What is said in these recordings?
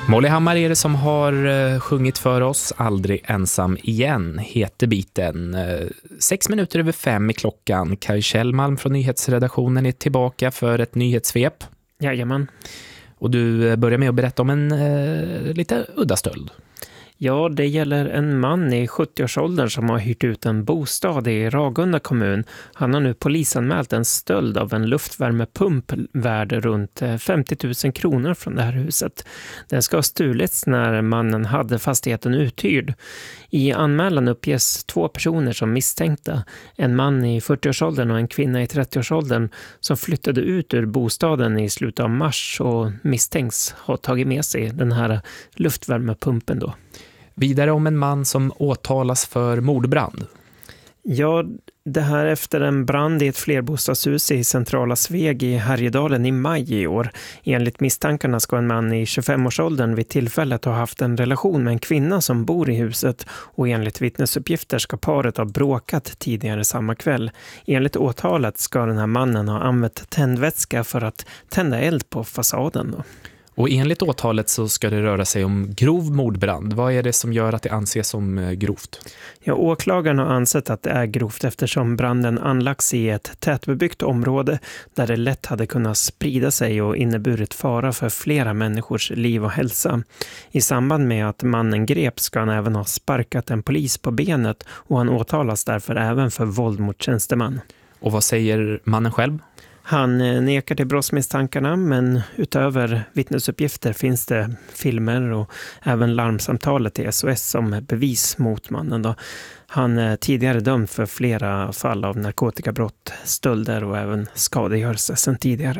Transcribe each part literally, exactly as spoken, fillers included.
Molly Hammar är det som har uh, sjungit för oss. Aldrig ensam igen heter biten. Uh, sex minuter över fem i klockan. Kaj Kjellmalm från nyhetsredaktionen är tillbaka för ett nyhetssvep. Jajamän. Och du börjar med att berätta om en uh, lite udda stöld. Ja, det gäller en man i sjuttioårsåldern som har hyrt ut en bostad i Ragunda kommun. Han har nu polisanmält en stöld av en luftvärmepump värd runt femtio tusen kronor från det här huset. Den ska ha stulits när mannen hade fastigheten uthyrd. I anmälan uppges två personer som misstänkta. En man i fyrtioårsåldern och en kvinna i trettioårsåldern som flyttade ut ur bostaden i slutet av mars och misstänks ha tagit med sig den här luftvärmepumpen då. Vidare om en man som åtalas för mordbrand. Ja, det här efter en brand i ett flerbostadshus i centrala Sveg i Härjedalen i maj i år. Enligt misstankarna ska en man i tjugofemårsåldern vid tillfället ha haft en relation med en kvinna som bor i huset och enligt vittnesuppgifter ska paret ha bråkat tidigare samma kväll. Enligt åtalet ska den här mannen ha använt tändvätska för att tända eld på fasaden då. Och enligt åtalet så ska det röra sig om grov mordbrand. Vad är det som gör att det anses som grovt? Ja, åklagaren har ansett att det är grovt eftersom branden anlagts i ett tätbebyggt område där det lätt hade kunnat sprida sig och inneburit fara för flera människors liv och hälsa. I samband med att mannen greps ska han även ha sparkat en polis på benet och han åtalas därför även för våld mot tjänsteman. Och vad säger mannen själv? Han nekar till brottsmisstankarna men utöver vittnesuppgifter finns det filmer och även larmsamtalet till S O S som bevis mot mannen då. Han är tidigare dömd för flera fall av narkotikabrott, stölder och även skadegörelse sedan tidigare.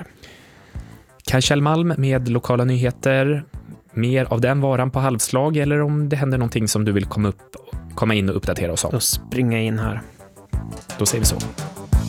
Kaj Kjellmalm med lokala nyheter. Mer av den varan på halvslag eller om det händer någonting som du vill komma, upp, komma in och uppdatera oss om? Då springer jag in här. Då ser vi så.